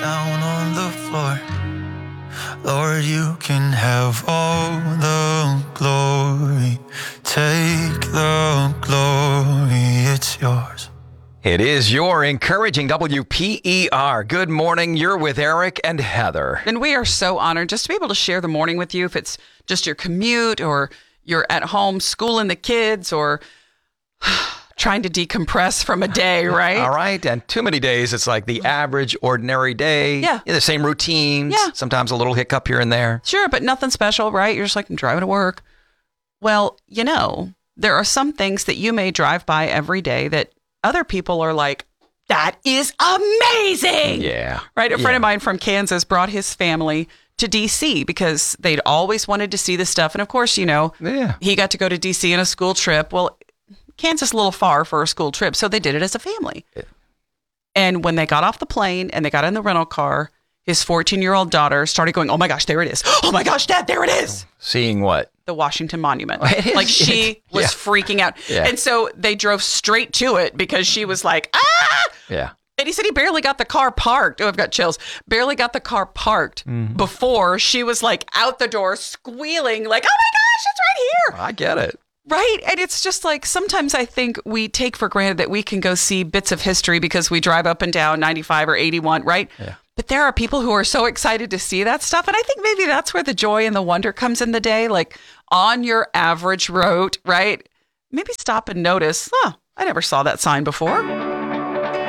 down on the floor. Lord, you can have all the glory. Take the glory, it's yours. It is your encouraging WPER. Good morning. You're with Eric and Heather. And we are so honored just to be able to share the morning with you. If it's just your commute or you're at home schooling the kids or trying to decompress from a day, right? All right. And too many days, it's like the average, ordinary day. Yeah. The same routines. Yeah. Sometimes a little hiccup here and there. Sure, but nothing special, right? You're just like, I'm driving to work. Well, there are some things that you may drive by every day that other people are like, that is amazing. Yeah. Right. A friend of mine from Kansas brought his family to DC because they'd always wanted to see this stuff. And of course, he got to go to DC on a school trip. Well, Kansas is a little far for a school trip, so they did it as a family. Yeah. And when they got off the plane and they got in the rental car, his 14-year-old daughter started going, oh my gosh, there it is. Oh my gosh, Dad, there it is. Seeing what? The Washington Monument. Like she was freaking out. Yeah. And so they drove straight to it because she was like, ah! Yeah. And he said he barely got the car parked. Oh, I've got chills. Barely got the car parked before she was like out the door squealing like, oh my gosh, it's right here. I get it. Right. And it's just like sometimes I think we take for granted that we can go see bits of history because we drive up and down 95 or 81, right? Yeah. But there are people who are so excited to see that stuff. And I think maybe that's where the joy and the wonder comes in the day. Like on your average road, right? Maybe stop and notice, I never saw that sign before.